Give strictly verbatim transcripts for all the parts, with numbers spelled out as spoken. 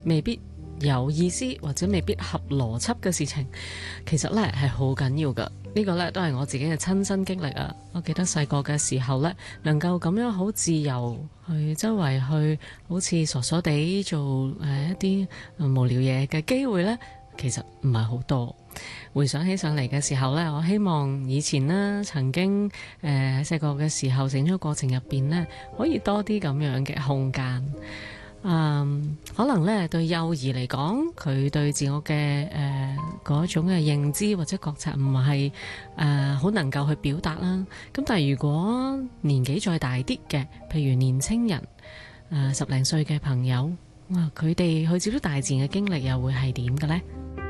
未必有意思或者未必合邏輯嘅事情，其實呢係好緊要㗎。呢個呢都係我自己嘅親身經歷啊！我記得細個嘅時候呢，能夠咁樣好自由去周圍去，好似傻傻地做誒一啲無聊嘢嘅機會呢，其實唔係好多。回想起上嚟嘅時候呢，我希望以前呢曾經誒喺細個嘅時候成長過程入邊呢，可以多啲咁樣嘅空間。嗯，可能咧對幼兒嚟講，佢對自我嘅誒嗰種嘅認知或者覺察唔係誒好能夠去表達啦。咁但係如果年紀再大啲嘅，譬如年青人誒、呃、十零歲嘅朋友，哇，佢哋去接觸大自然嘅經歷又會係點嘅呢？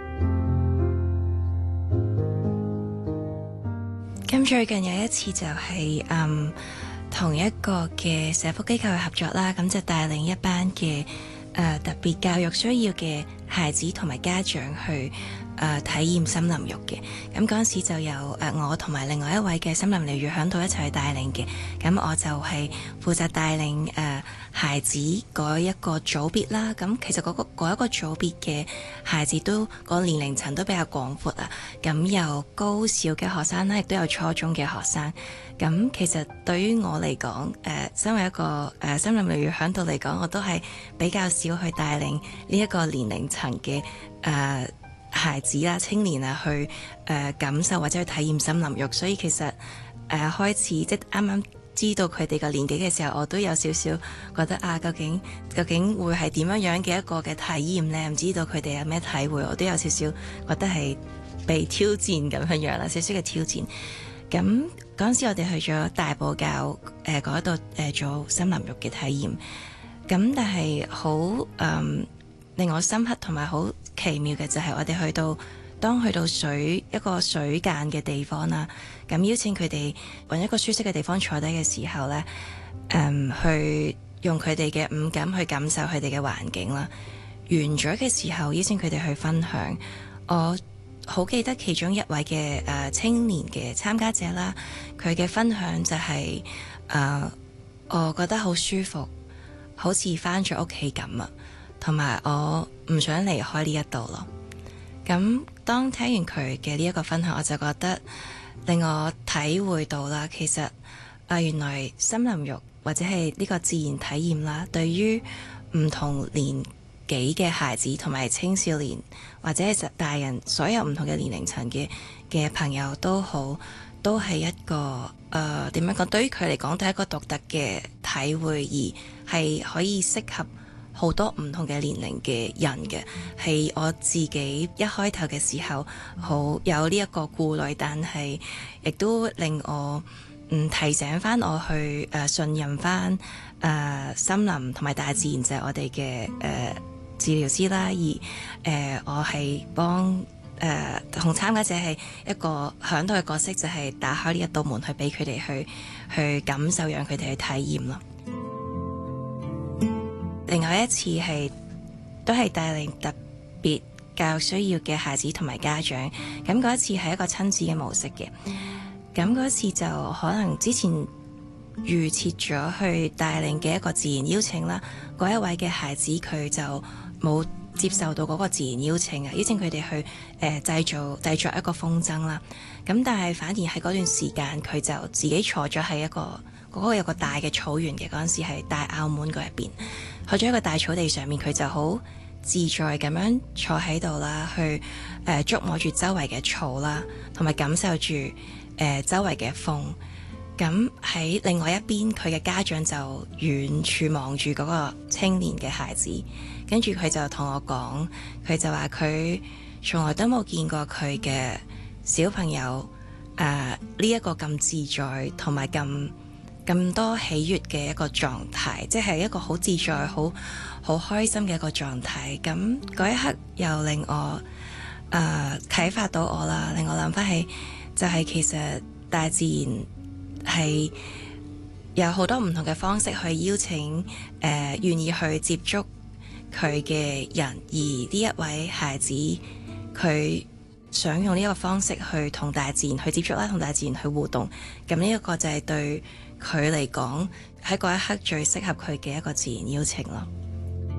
咁最近有一次就係、是、嗯。同一個嘅社福機構去合作啦，咁就帶領一班嘅誒、呃、特別教育需要嘅孩子同埋家長去誒、呃、體驗森林浴嘅。咁嗰陣時就有誒、呃、我同埋另外一位嘅森林療愈響度一齊去帶領嘅。咁我就係負責帶領誒、呃、孩子嗰一個組別啦。咁其實嗰、嗰個嗰一個組別嘅孩子都、嗰個年齡層都比較廣闊啊。咁有高小嘅學生啦，亦都有初中嘅學生。咁其實對於我嚟講，誒、呃、身為一個誒、呃、森林療愈響度嚟講，我都係比較少去帶領呢一個年齡層嘅誒孩子啦、青年啊，去誒、呃、感受或者去體驗森林浴。所以其實誒、呃、開始即係啱啱知道佢哋嘅年紀嘅時候，我都有少少覺得啊，究竟究竟會係點樣樣嘅一個嘅體驗呢？唔知道佢哋有咩體會，我都有少少覺得係被挑戰咁樣樣啦，少少嘅挑戰。咁嗰陣時，我哋去咗大埔滘誒嗰度誒做森林浴嘅體驗。咁但係好誒令我深刻同埋好奇妙嘅就係我哋去到當去到水一個水間嘅地方啦，咁邀請佢哋揾一個舒適嘅地方坐低嘅時候呢，誒、嗯、去用佢哋嘅五感去感受佢哋嘅環境啦。完咗嘅時候，邀請佢哋去分享。我好記得其中一位嘅誒、呃、青年嘅參加者啦，佢嘅分享就係、是、誒、呃，我覺得好舒服，好似返咗屋企咁啊，同埋我唔想離開呢一度咯。咁當聽完佢嘅呢一個分享，我就覺得令我體會到啦，其實啊、呃、原來森林浴或者係呢個自然體驗啦，對於唔同年幾嘅孩子同埋青少年或者係大人，所有唔同嘅年齡層嘅嘅朋友都好，都係一個誒點樣講？對於佢嚟講，都係一個獨特嘅體會，而係可以適合好多唔同嘅年齡嘅人嘅。係我自己一開頭嘅時候，好有呢一個顧慮，但係亦都令我嗯提醒翻我去誒、呃、信任翻誒、呃、森林同埋大自然就係我哋嘅誒。呃治療師啦，而誒、呃、我係幫誒同參加者係一個響度嘅角色，就係打開呢一道門去俾佢哋去去感受，讓佢哋去體驗咯。另外一次係都係帶領特別教育需要嘅孩子同埋家長，咁嗰一次係一個親子嘅模式嘅，咁嗰次就可能之前預設咗去帶領嘅一個自然邀請啦，嗰一位嘅孩子佢就冇接受到嗰個自然邀請啊，邀請佢哋去誒、呃、製造製作一個風箏啦。咁但係反而喺嗰段時間，佢就自己坐咗喺一個嗰、嗰個有個大嘅草原嘅，嗰陣時係大澳門嗰一邊，去咗一個大草地上面，佢就好自在咁樣坐喺度啦，去誒、呃、觸摸住周圍嘅草啦，同埋感受住誒、呃、周圍嘅風。咁喺另外一邊，佢嘅家長就遠處望住嗰個青年嘅孩子。跟住佢就同我講，佢就話佢從來都冇見過佢嘅小朋友誒呢一個咁自在同埋咁咁多喜悅嘅一個狀態，即係一個好自在、好好開心嘅一個狀態。咁嗰一刻又令我誒啟發到我啦，令我諗翻起就係其實大自然係有好多唔同嘅方式去邀請誒願意去接觸佢嘅人，而呢一位孩子佢想用呢個方式去同大自然去接觸啦，同大自然去互動。咁呢一個就係對佢嚟講喺嗰一刻最適合佢嘅一個自然邀請咯。